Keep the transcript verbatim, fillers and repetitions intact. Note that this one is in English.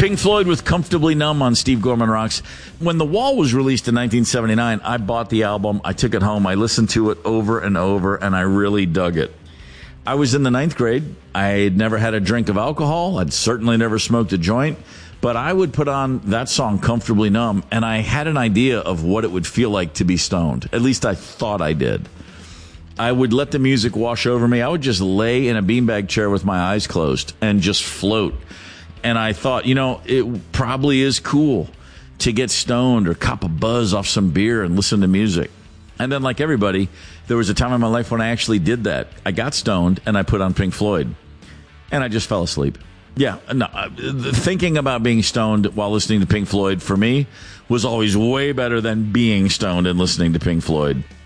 Pink Floyd with Comfortably Numb on Steve Gorman Rocks. When The Wall was released in nineteen seventy-nine, I bought the album, I took it home, I listened to it over and over, and I really dug it. I was in the ninth grade. I had never had a drink of alcohol. I'd certainly never smoked a joint. But I would put on that song, Comfortably Numb, and I had an idea of what it would feel like to be stoned. At least I thought I did. I would let the music wash over me. I would just lay in a beanbag chair with my eyes closed and just float. And I thought, you know, it probably is cool to get stoned or cop a buzz off some beer and listen to music. And then, like everybody, there was a time in my life when I actually did that. I got stoned and I put on Pink Floyd. And I just fell asleep. Yeah, no, thinking about being stoned while listening to Pink Floyd, for me, was always way better than being stoned and listening to Pink Floyd.